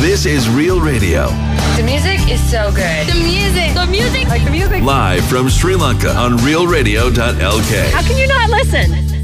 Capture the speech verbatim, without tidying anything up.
This is Real Radio. The music is so good. The music. The music. Like the music. Live from Sri Lanka on real radio dot l k. How can you not listen?